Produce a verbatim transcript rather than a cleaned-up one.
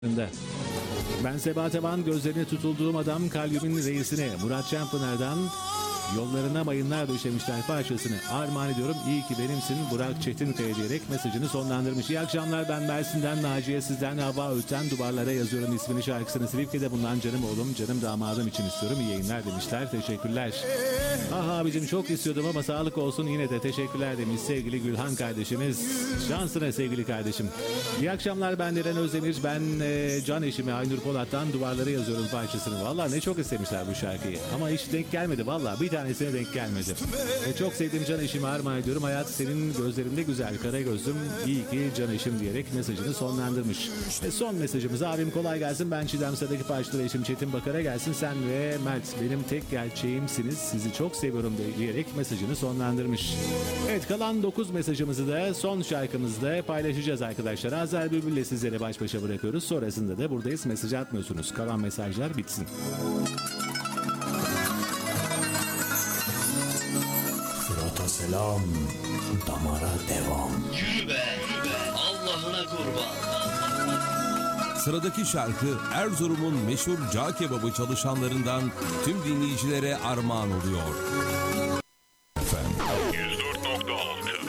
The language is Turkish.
Ben Sebahat Evan, gözlerine tutulduğum adam, kalbimin reisine. Murat Canpınar'dan yollarına mayınlar döşemişler parçasını armağan ediyorum. İyi ki benimsin Burak Çetinkaya diyerek mesajını sonlandırmış. İyi akşamlar, ben Mersin'den Naciye, sizden hava öten duvarlara yazıyorum ismini, şarkısını Silifke'de bulunan canım oğlum, canım damadım için istiyorum. İyi yayınlar demişler. Teşekkürler. Ah abicim, çok istiyordum ama sağlık olsun yine de teşekkürler demiş sevgili Gülhan kardeşimiz. Şansına sevgili kardeşim. İyi akşamlar, ben Deren Özdemir. Ben e, can eşimi Aynur Polat'tan duvarlara yazıyorum parçasını. Valla ne çok istemişler bu şarkıyı. Ama hiç denk gelmedi valla. Bir tanesine denk gelmedi. E, çok sevdiğim can eşimi armağan ediyorum. Hayat senin gözlerinde güzel kara gözlüm. İyi ki can eşim diyerek mesajını sonlandırmış. Ve son mesajımız, abim kolay gelsin. Ben Çiğdemsa'daki parçaları eşim Çetin Bakar'a gelsin. Sen ve Mert benim tek gerçeğimsiniz. Sizi çok seviyorum diyerek mesajını sonlandırmış. Evet, kalan dokuz mesajımızı da son şarkımızda paylaşacağız arkadaşlar. Azer Bülbül'le sizlere baş başa bırakıyoruz. Sonrasında da buradayız. Mesaj atmıyorsunuz. Kalan mesajlar bitsin. Fırat'a selam, damara devam. Yürü be, yürü be. Allah'ına kurban. Sıradaki şarkı Erzurum'un meşhur cağ kebabı çalışanlarından tüm dinleyicilere armağan oluyor.